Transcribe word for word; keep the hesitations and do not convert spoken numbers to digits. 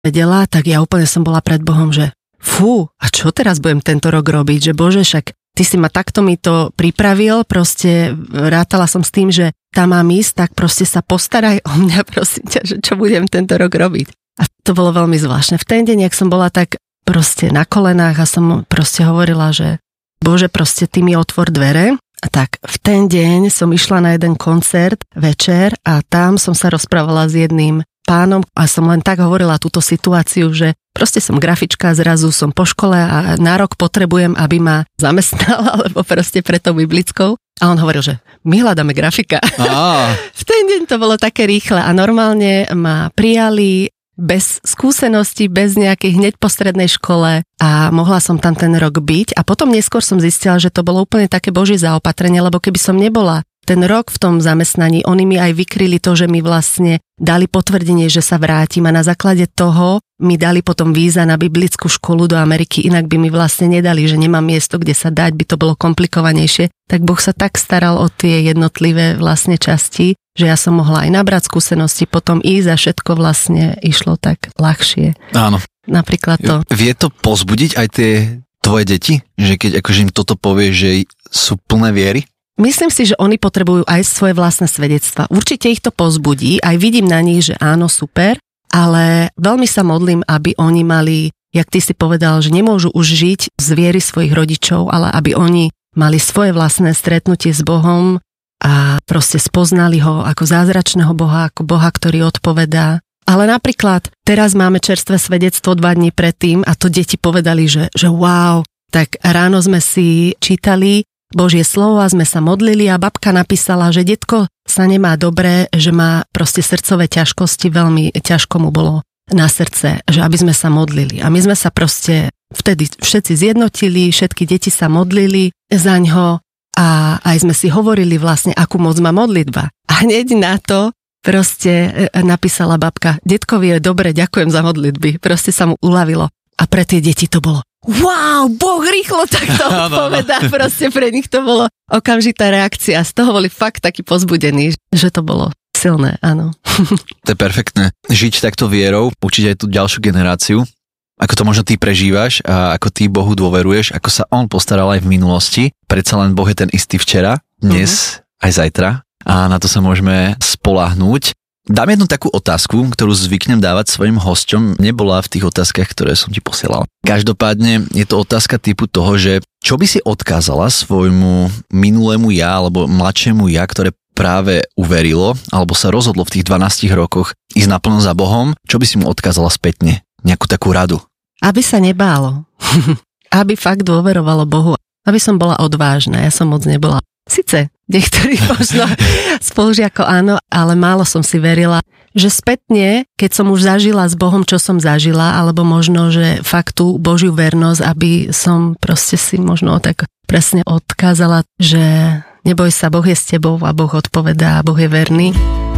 vedela, tak ja úplne som bola pred Bohom, že fú, a čo teraz budem tento rok robiť, že Bože, však ty si ma takto mi to pripravil, proste rátala som s tým, že tam mám ísť, tak proste sa postaraj o mňa, prosím ťa, že čo budem tento rok robiť. A to bolo veľmi zvláštne. V ten deň, ak som bola tak proste na kolenách a som proste hovorila, že Bože, proste ty mi otvor dvere. A tak v ten deň som išla na jeden koncert večer a tam som sa rozprávala s jedným pánom a som len tak hovorila túto situáciu, že proste som grafička, zrazu som po škole a na rok potrebujem, aby ma zamestnala, alebo proste pre tou biblickou. A on hovoril, že my hľadáme grafika. Ah. V ten deň to bolo také rýchle a normálne ma prijali bez skúseností, bez nejakej hneď po strednej škole a mohla som tam ten rok byť. A potom neskôr som zistila, že to bolo úplne také Božie zaopatrenie, lebo keby som nebola ten rok v tom zamestnaní, oni mi aj vykryli to, že mi vlastne dali potvrdenie, že sa vrátim a na základe toho mi dali potom víza na biblickú školu do Ameriky, inak by mi vlastne nedali, že nemám miesto, kde sa dať, by to bolo komplikovanejšie. Tak Boh sa tak staral o tie jednotlivé vlastne časti, že ja som mohla aj nabrať skúsenosti, potom ísť a všetko vlastne išlo tak ľahšie. Áno. Napríklad to. Vie to povzbudiť aj tie tvoje deti? Že keď akože im toto povie, že sú plné viery? Myslím si, že oni potrebujú aj svoje vlastné svedectva. Určite ich to povzbudí, aj vidím na nich, že áno, super, ale veľmi sa modlím, aby oni mali, jak ty si povedal, že nemôžu už žiť z viery svojich rodičov, ale aby oni mali svoje vlastné stretnutie s Bohom a proste spoznali ho ako zázračného Boha, ako Boha, ktorý odpovedá. Ale napríklad teraz máme čerstvé svedectvo dva dní predtým a to deti povedali, že, že wow, tak ráno sme si čítali Božie slovo a sme sa modlili a babka napísala, že detko sa nemá dobre, že má proste srdcové ťažkosti, veľmi ťažko mu bolo na srdce, že aby sme sa modlili. A my sme sa proste vtedy všetci zjednotili, všetky deti sa modlili zaňho a aj sme si hovorili vlastne, akú moc má modlitba. A hneď na to proste napísala babka, detkovi je dobre, ďakujem za modlitby. Proste sa mu uľavilo. A pre tie deti to bolo wow, Boh rýchlo takto odpovedá, proste pre nich to bolo okamžitá reakcia, z toho boli fakt takí pozbudení, že to bolo silné, áno. To je perfektné, žiť takto vierou, učiť aj tú ďalšiu generáciu, ako to možno ty prežívaš a ako ty Bohu dôveruješ, ako sa on postaral aj v minulosti, predsa len Boh je ten istý včera, dnes, mm-hmm. aj zajtra a na to sa môžeme spoľahnúť. Dám jednu takú otázku, ktorú zvyknem dávať svojim hosťom. Nebola v tých otázkach, ktoré som ti posielal. Každopádne je to otázka typu toho, že čo by si odkázala svojmu minulému ja alebo mladšiemu ja, ktoré práve uverilo alebo sa rozhodlo v tých dvanástich rokoch ísť naplno za Bohom, čo by si mu odkázala spätne? Nejakú takú radu? Aby sa nebálo. Aby fakt dôverovalo Bohu. Aby som bola odvážna. Ja som moc nebola. Sice niektorí možno spolužiako áno, ale málo som si verila, že spätne, keď som už zažila s Bohom, čo som zažila, alebo možno, že fakt tú Božiu vernosť, aby som proste si možno tak presne odkázala, že neboj sa, Boh je s tebou a Boh odpovedá a Boh je verný.